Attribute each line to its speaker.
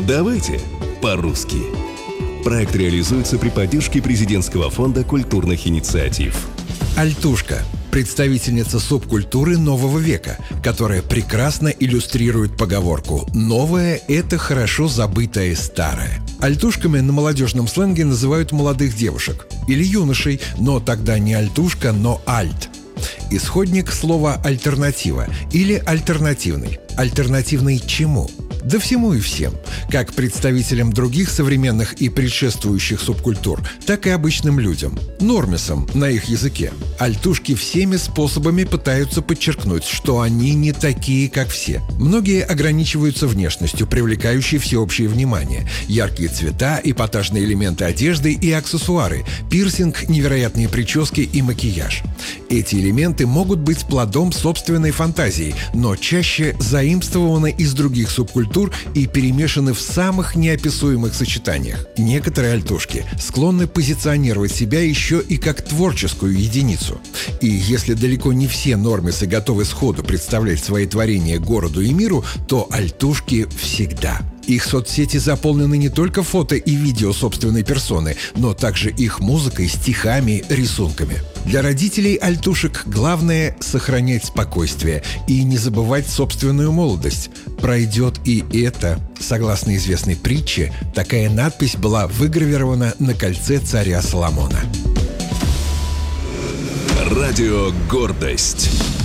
Speaker 1: Давайте по-русски. Проект реализуется при поддержке Президентского фонда культурных инициатив.
Speaker 2: Альтушка – представительница субкультуры нового века, которая прекрасно иллюстрирует поговорку «новое – это хорошо забытое старое». Альтушками на молодежном сленге называют молодых девушек или юношей, но тогда не альтушка, но альт. Исходник слова «альтернатива» или «альтернативный». Альтернативный чему? Да всему и всем. Как представителям других современных и предшествующих субкультур, так и обычным людям. Нормисам на их языке. Альтушки всеми способами пытаются подчеркнуть, что они не такие, как все. Многие ограничиваются внешностью, привлекающей всеобщее внимание. Яркие цвета, эпатажные элементы одежды и аксессуары, пирсинг, невероятные прически и макияж. Эти элементы могут быть плодом собственной фантазии, но чаще заимствованы из других субкультур и перемешаны в самых неописуемых сочетаниях. Некоторые альтушки склонны позиционировать себя еще и как творческую единицу. И если далеко не все нормисы готовы сходу представлять свои творения городу и миру, то альтушки всегда. Их соцсети заполнены не только фото и видео собственной персоны, но также их музыкой, стихами, рисунками. Для родителей альтушек главное – сохранять спокойствие и не забывать собственную молодость. Пройдет и это. Согласно известной притче, такая надпись была выгравирована на кольце царя Соломона.
Speaker 1: Радио «Гордость».